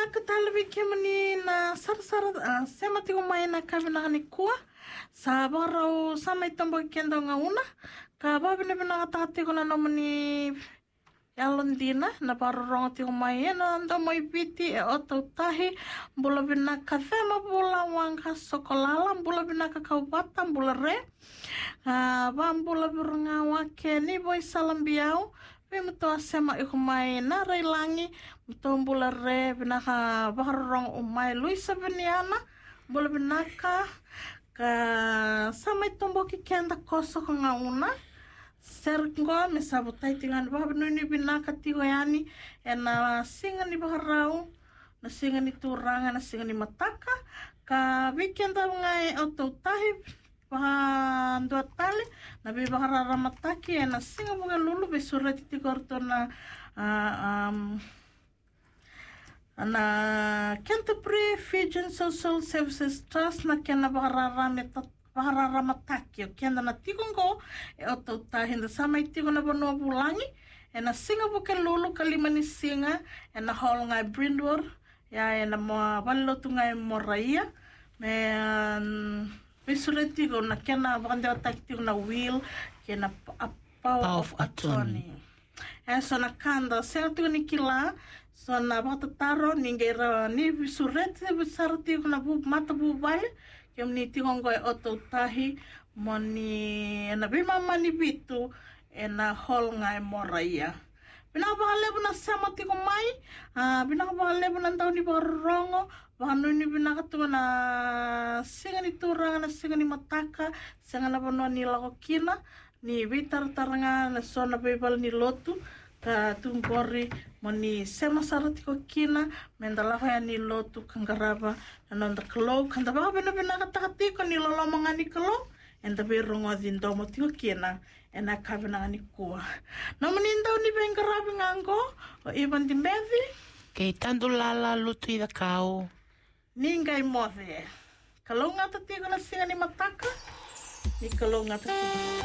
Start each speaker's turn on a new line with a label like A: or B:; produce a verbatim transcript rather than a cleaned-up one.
A: katalawi kemani na sara-sara sema tiko mai na kavina ni kua sa barau sama itambo kendo ngauna ka babina bina kata tiko na nomani Yalondina na barorong tiko mai na ando mai biti e oto tahi bula bina kathema bula wanga sokolala bula bina kakawata bula re bam bula birunga wake ni boy salam biau Pe muto asema iko mai na reilangi muto bula re bina ka barorong umai Luisa Beniana bula bina ka ka sama itombo ki kenda koso ko ngauna sergo me sabotai tingan ba nuni bina ka tigo yani e na singa ni baharau na singa ni turanga na singa ni mataka ka weekenda ngai auto tahi pa ndo tale na be baharara mataki e na singa bunga lulu be surati tikorto na um na Canterbury Fijian Social Services Trust na kena baharara metat baharara mataki o kenda na tigongo e auto tahi na sama itigo na bono bulangi e na singa buka lulu kalima ni singa e na hol ngai Brindwood ya e na mo walotu ngai moraia me Visureti ko na kena bakanda takti na will kena a power of attorney. E so na kanda certo ni kila so na bata taro ningera ni visureti visarti ko na bu mata bu vale kem ni tingongo e oto tahi moni na bima mani bitu e na hol ngai moraia. Bina bahale na sama tiko mai bina bahale na tau ni barongo bahanu ni bina katu na singa ni turanga na singa ni mataka singa na bono ni lako kina ni vitar taranga na sona bebal ni lotu ka tungkori moni sema sarati ko kina mendala ya ni lotu kangaraba na nonda klo kanda ba bina bina kata ko ni lolo mangani klo enda berong adin do motiko kina ena kabina ni kua na menindo ni bengarabi ngango o iban di mevi
B: kei tandu lala lutu ida kau
A: ningai mothe kalonga tatigo na singa ni mataka ni kalonga tatigo